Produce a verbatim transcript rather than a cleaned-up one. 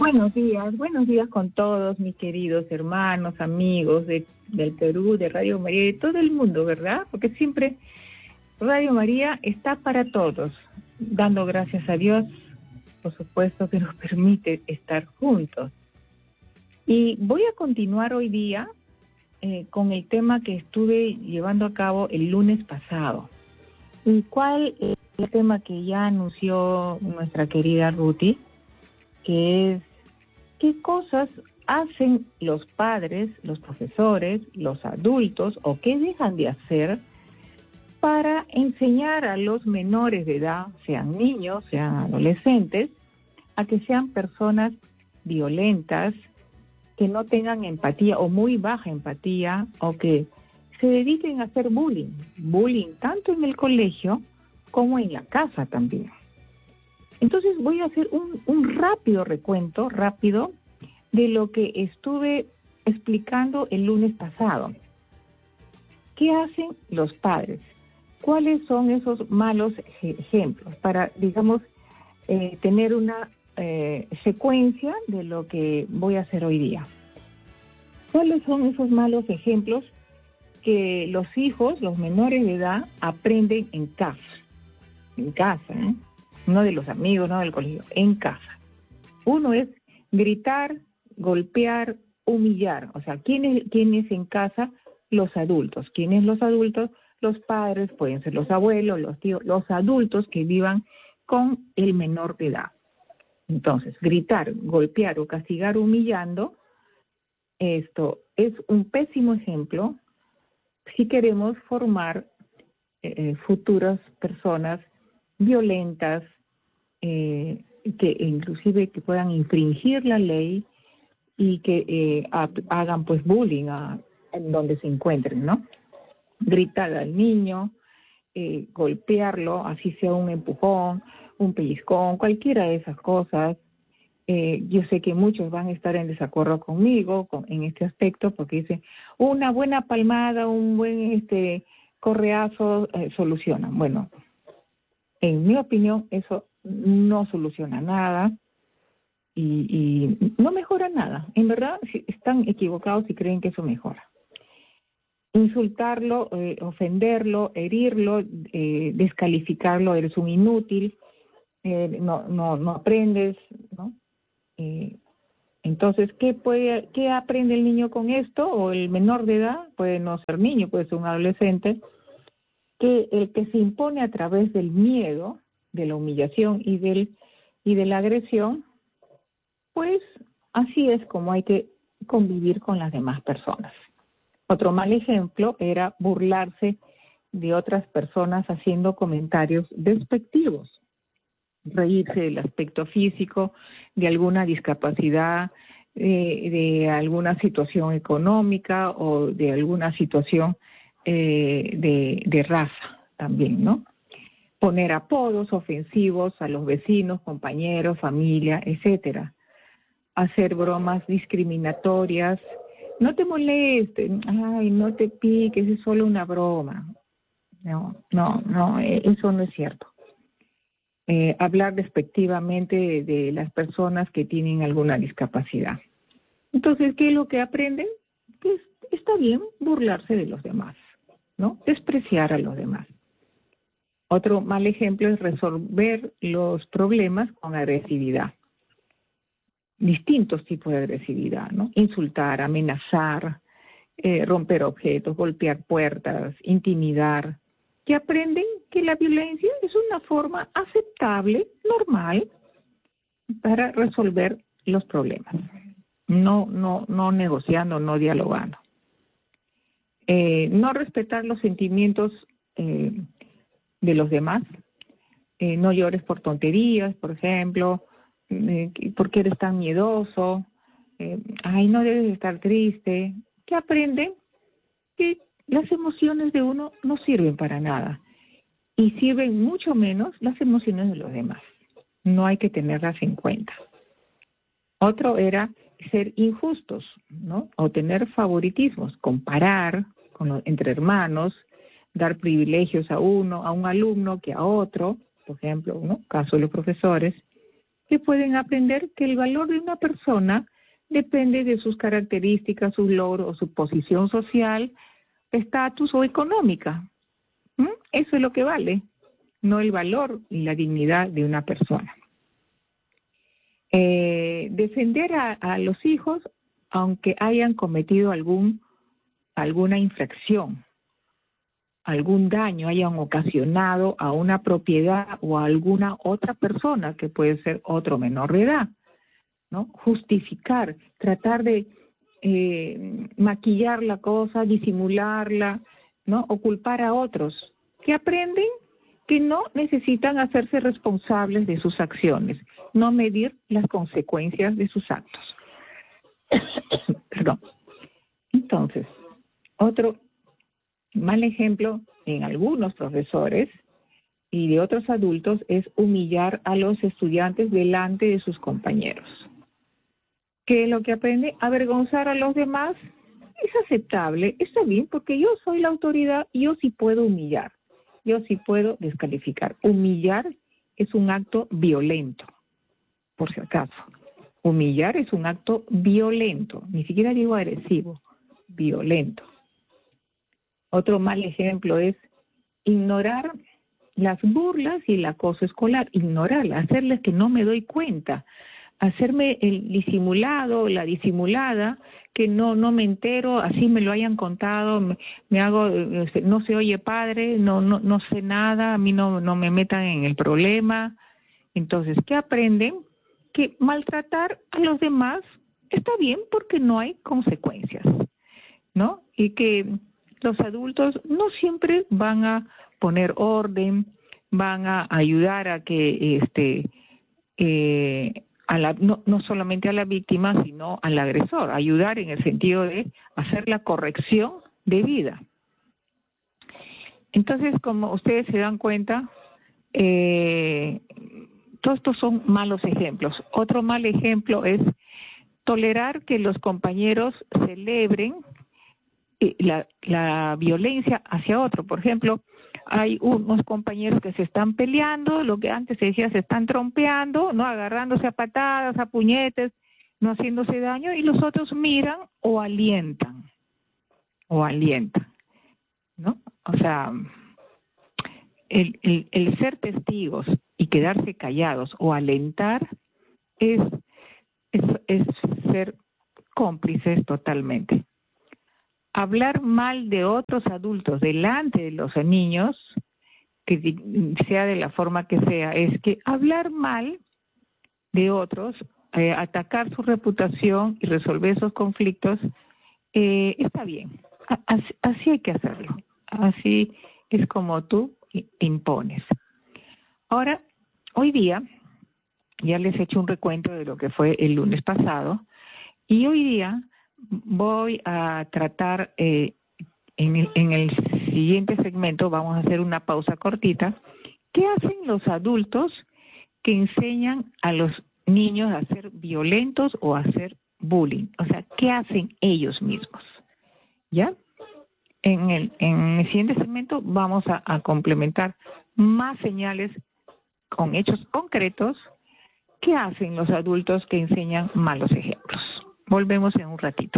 Buenos días, buenos días con todos mis queridos hermanos, amigos de, del Perú, de Radio María, de todo el mundo, ¿verdad? Porque siempre Radio María está para todos, dando gracias a Dios, por supuesto, que nos permite estar juntos. Y voy a continuar hoy día eh, con el tema que estuve llevando a cabo el lunes pasado. ¿Y cuál es el tema que ya anunció nuestra querida Ruti? Que es qué cosas hacen los padres, los profesores, los adultos, o qué dejan de hacer para enseñar a los menores de edad, sean niños, sean adolescentes, a que sean personas violentas, que no tengan empatía o muy baja empatía, o que se dediquen a hacer bullying, bullying tanto en el colegio como en la casa también. Entonces voy a hacer un, un rápido recuento, rápido, de lo que estuve explicando el lunes pasado. ¿Qué hacen los padres? ¿Cuáles son esos malos ejemplos? Para, digamos, eh, tener una eh, secuencia de lo que voy a hacer hoy día. ¿Cuáles son esos malos ejemplos que los hijos, los menores de edad, aprenden en casa? En casa, ¿eh? No de los amigos, no del colegio, en casa. Uno es gritar, golpear, humillar. O sea, ¿quiénes quiénes en casa? Los adultos. ¿Quiénes los adultos? Los padres, pueden ser los abuelos, los tíos, los adultos que vivan con el menor de edad. Entonces, gritar, golpear o castigar humillando, esto es un pésimo ejemplo si queremos formar eh, futuras personas violentas, eh, que inclusive que puedan infringir la ley y que eh, hagan pues bullying a, en donde se encuentren, ¿no? Gritar al niño, eh, golpearlo, así sea un empujón, un pellizcón, cualquiera de esas cosas. Eh, yo sé que muchos van a estar en desacuerdo conmigo con, en este aspecto, porque dicen, una buena palmada, un buen este correazo eh, solucionan. Bueno, en mi opinión, eso no soluciona nada y, y no mejora nada. En verdad, están equivocados si creen que eso mejora. Insultarlo, eh, ofenderlo, herirlo, eh, descalificarlo, eres un inútil, eh, no, no, no aprendes, ¿no? Eh, entonces, ¿qué puede, qué aprende el niño con esto? O el menor de edad, puede no ser niño, puede ser un adolescente, que el que se impone a través del miedo, de la humillación y del y de la agresión, pues así es como hay que convivir con las demás personas. Otro mal ejemplo era burlarse de otras personas haciendo comentarios despectivos, reírse del aspecto físico, de alguna discapacidad, eh, de alguna situación económica o de alguna situación eh, de, de raza también, ¿no? Poner apodos ofensivos a los vecinos, compañeros, familia, etcétera. Hacer bromas discriminatorias. No te molestes, ay, no te piques, es solo una broma. No, no, no, eso no es cierto. Eh, hablar despectivamente de, de las personas que tienen alguna discapacidad. Entonces, ¿qué es lo que aprenden? Pues está bien burlarse de los demás, ¿no? Despreciar a los demás. Otro mal ejemplo es resolver los problemas con agresividad. Distintos tipos de agresividad, ¿no? Insultar, amenazar, eh, romper objetos, golpear puertas, intimidar. Que aprenden que la violencia es una forma aceptable, normal, para resolver los problemas. No, no, no negociando, no dialogando. Eh, no respetar los sentimientos eh, de los demás. Eh, no llores por tonterías, por ejemplo, eh, porque eres tan miedoso, eh, ay, no debes estar triste. Que aprenden que las emociones de uno no sirven para nada y sirven mucho menos las emociones de los demás. No hay que tenerlas en cuenta. Otro era ser injustos, ¿no? O tener favoritismos, comparar con los, entre hermanos, dar privilegios a uno, a un alumno que a otro, por ejemplo, ¿no? Caso de los profesores, que pueden aprender que el valor de una persona depende de sus características, sus logros, su posición social, estatus o económica. ¿Mm? Eso es lo que vale, no el valor y la dignidad de una persona. Eh, defender a, a los hijos aunque hayan cometido algún alguna infracción, algún daño hayan ocasionado a una propiedad o a alguna otra persona que puede ser otro menor de edad, ¿no? Justificar, tratar de eh, maquillar la cosa, disimularla, ¿no? O culpar a otros que aprenden que no necesitan hacerse responsables de sus acciones, no medir las consecuencias de sus actos. Perdón. Entonces, otro mal ejemplo en algunos profesores y de otros adultos es humillar a los estudiantes delante de sus compañeros. ¿Qué es lo que aprende? Avergonzar a los demás es aceptable, está bien, porque yo soy la autoridad, yo sí puedo humillar, yo sí puedo descalificar. Humillar es un acto violento, por si acaso. Humillar es un acto violento, ni siquiera digo agresivo, violento. Otro mal ejemplo es ignorar las burlas y el acoso escolar, ignorarlas, hacerles que no me doy cuenta, hacerme el disimulado, la disimulada, que no no me entero, así me lo hayan contado, me, me hago, no se oye padre, no no no sé nada, a mí no no me metan en el problema. Entonces, ¿qué aprenden? Que maltratar a los demás está bien porque no hay consecuencias, ¿no? Y que los adultos no siempre van a poner orden, van a ayudar a que este eh, a la, no, no solamente a la víctima, sino al agresor, ayudar en el sentido de hacer la corrección debida. Entonces, como ustedes se dan cuenta, eh, todos estos son malos ejemplos. Otro mal ejemplo es tolerar que los compañeros celebren la, la violencia hacia otro. Por ejemplo, hay unos compañeros que se están peleando, lo que antes se decía se están trompeando, no agarrándose a patadas, a puñetes, no haciéndose daño, y los otros miran o alientan, o alientan, ¿no? O sea, el, el, el ser testigos y quedarse callados o alentar es, es, es ser cómplices totalmente. Hablar mal de otros adultos delante de los niños, que sea de la forma que sea, es que hablar mal de otros, eh, atacar su reputación y resolver esos conflictos, eh, está bien. Así, así hay que hacerlo. Así es como tú impones. Ahora, hoy día, ya les he hecho un recuento de lo que fue el lunes pasado, y hoy día voy a tratar, eh, en, el, en el siguiente segmento, vamos a hacer una pausa cortita, ¿qué hacen los adultos que enseñan a los niños a ser violentos o a hacer bullying? O sea, ¿qué hacen ellos mismos? ¿Ya? En el, en el siguiente segmento vamos a, a complementar más señales con hechos concretos. ¿Qué hacen los adultos que enseñan malos ejemplos? Volvemos en un ratito.